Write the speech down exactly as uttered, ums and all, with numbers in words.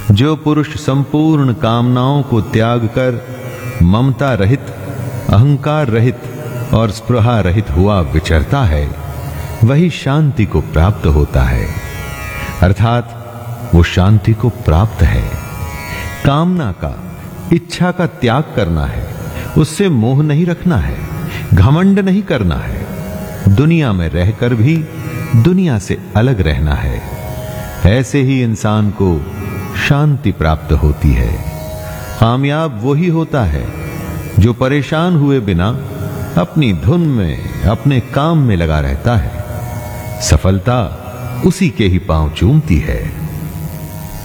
जो पुरुष संपूर्ण कामनाओं को त्याग कर ममता रहित, अहंकार रहित और स्पृहा रहित हुआ विचरता है, वही शांति को प्राप्त होता है, अर्थात वो शांति को प्राप्त है। कामना का, इच्छा का त्याग करना है, उससे मोह नहीं रखना है, घमंड नहीं करना है, दुनिया में रहकर भी दुनिया से अलग रहना है। ऐसे ही इंसान को शांति प्राप्त होती है। कामयाब वही होता है जो परेशान हुए बिना अपनी धुन में, अपने काम में लगा रहता है। सफलता उसी के ही पांव चूमती है।